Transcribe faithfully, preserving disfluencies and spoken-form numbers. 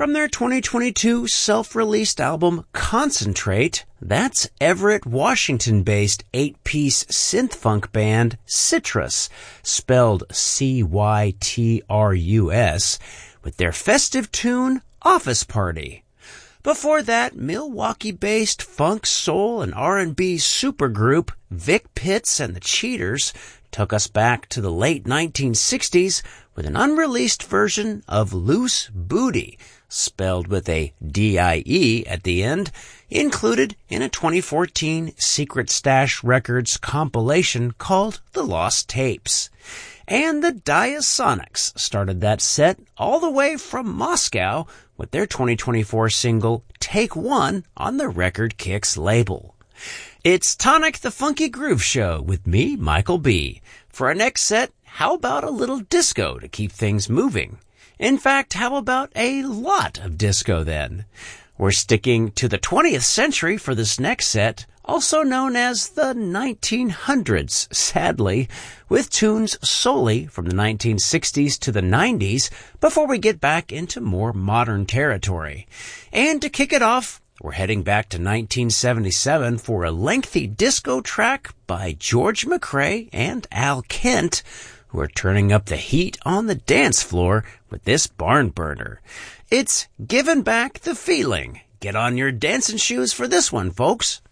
From their twenty twenty-two self-released album Concentrate, that's Everett, Washington-based eight-piece synth-funk band Citrus, spelled C Y T R U S, with their festive tune Office Party. Before that, Milwaukee-based funk, soul, and R and B supergroup Vic Pitts and the Cheaters took us back to the late nineteen sixties with an unreleased version of Loose Booty, spelled with a D I E at the end, included in a twenty fourteen Secret Stash Records compilation called The Lost Tapes. And the Diasonics started that set all the way from Moscow with their twenty twenty-four single Take One on the Record Kicks label. It's Tonic the Funky Groove Show with me, Michael B. For our next set, how about a little disco to keep things moving? In fact, how about a lot of disco then? We're sticking to the twentieth century for this next set, also known as the nineteen hundreds, sadly, with tunes solely from the nineteen sixties to the nineties before we get back into more modern territory. And to kick it off, we're heading back to nineteen seventy-seven for a lengthy disco track by George McRae and Al Kent, who are turning up the heat on the dance floor with this barn burner. It's Giving Back the Feeling. Get on your dancing shoes for this one, folks.